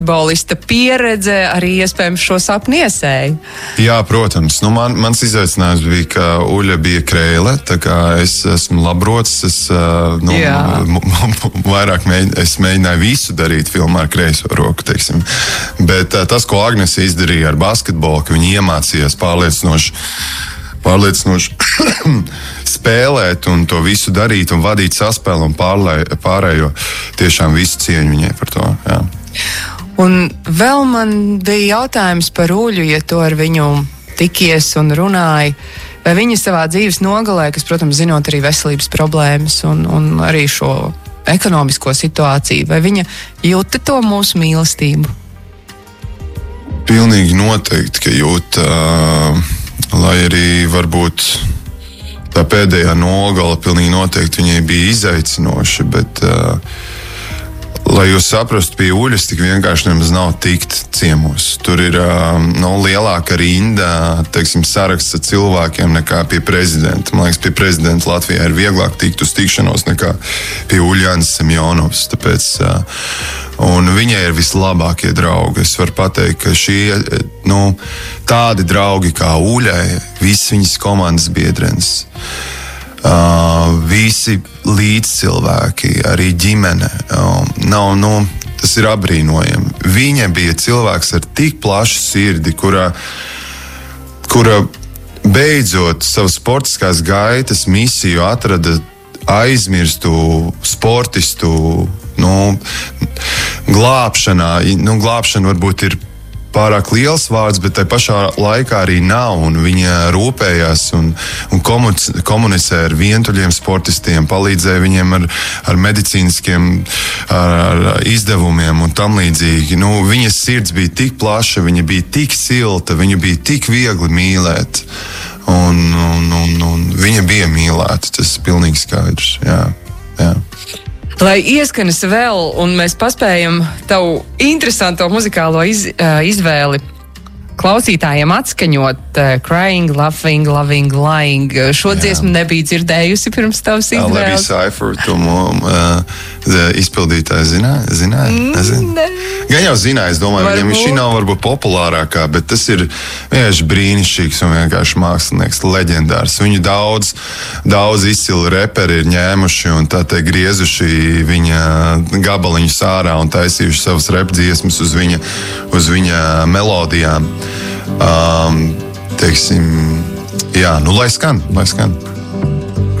Basketbolista pieredze arī iespējams šo sapni iesēja. Jā, protams. Mans izaicinājums bija, ka Uļa bija krēle, tā kā es esmu labrots, vairāk es mēģināju visu darīt filmā ar kreiso roku, teiksim. Bet tas, ko Agnese izdarīja ar basketbolu, ka viņi iemācījās pārliecinoši spēlēt un to visu darīt un vadīt saspēli un pārējo, tiešām visu cieņu viņai par to, jā. Un vēl man bija jautājums par Uļu, ja tu ar viņu tikies un runāji, vai viņa savā dzīves nogalē, kas, protams, zinot arī veselības problēmas un arī šo ekonomisko situāciju, vai viņa jūta to mūsu mīlestību? Pilnīgi noteikti, ka jūt, lai arī varbūt tā pēdējā nogala pilnīgi noteikti viņai bija izaicinoša, bet lai jūs saprastu, pie Uļas tik vienkārši nemaz nav tikt ciemos. Tur ir lielāka rinda, teiksim, saraksts ar cilvēkiem nekā pie prezidenta. Man liekas, pie prezidenta Latvijā ir vieglāk tikt uz tikšanos nekā pie Uļjānas Semjonovas. Tāpēc, un viņai ir vislabākie draugi. Es varu pateikt, ka šie, tādi draugi kā Uļai, visi viņas komandas biedrenes, visi līdzcilvēki, arī ģimene, tas ir apbrīnojami. Viņa bija cilvēks ar tik plašu sirdi, kura beidzot savu sportiskās gaitas misiju atrada aizmirstu sportistu, glābšanā. Glābšana varbūt ir pārāk liels vārds, bet tai pašā laikā arī nav, un viņa rūpējās un komunicē ar vientuļiem sportistiem, palīdzēja viņiem ar medicīniskiem ar izdevumiem un tam līdzīgi. Viņas sirds bija tik plaša, viņa bija tik silta, viņa bija tik viegli mīlēt, un viņa bija mīlēta, tas ir pilnīgi skaidrs, jā. Lai ieskanas vēl, un mēs paspējam tavu interesanto muzikālo izvēli klausītājiem atskaņot Crying, Laughing, Loving, Lying. Šo dziesmu nebija dzirdējusi pirms tavas izvēles. Levy Cypher, tu izpildītāji zināja? Nezinu. Gan jau zināja, es domāju, viņam šī nav varbūt populārākā, bet tas ir vienkārši brīnišķīgs un vienkārši mākslinieks, leģendārs. Viņu daudz izcili reperi ir ņēmuši un tā te griezuši viņa gabaliņus ārā un taisījuši savas rep dziesmas uz viņa melodijām. Teiksim, jā, lai skan.